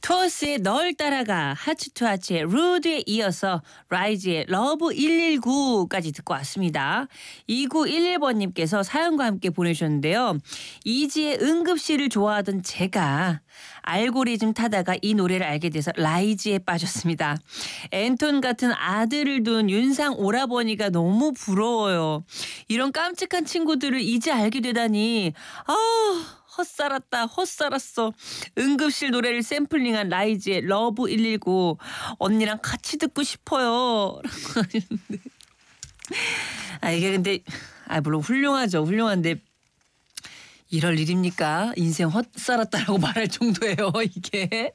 토스의 널 따라가, 하츠투하츠의 루드에 이어서 라이즈의 러브 119까지 듣고 왔습니다. 2911번님께서 사연과 함께 보내주셨는데요. 이지의 응급실을 좋아하던 제가 알고리즘 타다가 이 노래를 알게 돼서 라이즈에 빠졌습니다. 앤톤 같은 아들을 둔 윤상 오라버니가 너무 부러워요. 이런 깜찍한 친구들을 이제 알게 되다니 헛살았다 헛살았어. 응급실 노래를 샘플링한 라이즈의 러브 119 언니랑 같이 듣고 싶어요. 라고 하셨는데 이게 근데 물론 훌륭하죠. 훌륭한데 이럴 일입니까? 인생 헛살았다라고 말할 정도예요 이게.